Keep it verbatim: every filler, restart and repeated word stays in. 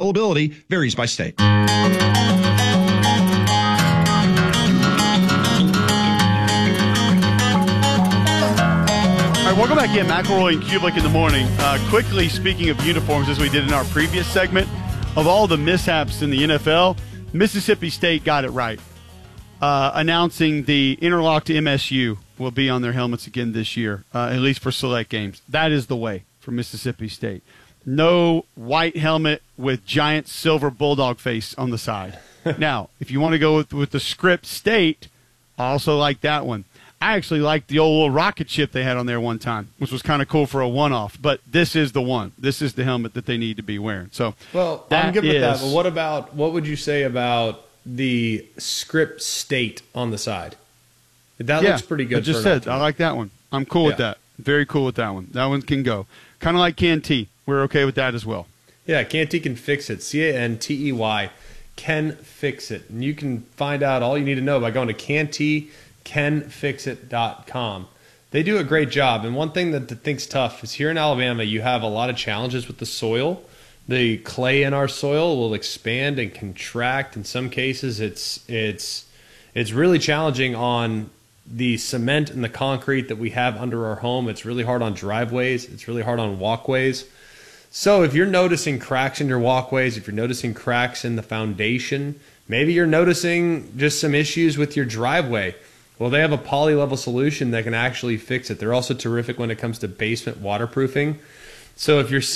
Availability varies by state. All right, welcome back in. McElroy and Kublik in the morning. Uh, quickly, speaking of uniforms, as we did in our previous segment, of all the mishaps in the N F L, Mississippi State got it right. Uh, announcing the interlocked M S U will be on their helmets again this year, uh, at least for select games. That is the way for Mississippi State. No white helmet with giant silver bulldog face on the side. Now, if you want to go with, with the script State, I also like that one. I actually liked the old little rocket ship they had on there one time, which was kind of cool for a one-off. But this is the one. This is the helmet that they need to be wearing. So, well, I'm good with that. But what about what would you say about the script State on the side? That yeah, looks pretty good. I just for said I like that one. I'm cool yeah. with that. Very cool with that one. That one can go. Kind of like Canty. We're okay with that as well. Yeah, Canty can fix it. C A N T E Y can fix it. And you can find out all you need to know by going to canty can fix it dot com. They do a great job. And one thing that I think's tough is here in Alabama, you have a lot of challenges with the soil. The clay in our soil will expand and contract. In some cases, it's it's it's really challenging on the cement and the concrete that we have under our home. It's really hard on driveways. It's really hard on walkways. So if you're noticing cracks in your walkways, if you're noticing cracks in the foundation, maybe you're noticing just some issues with your driveway, well, they have a poly-level solution that can actually fix it. They're also terrific when it comes to basement waterproofing. So if you're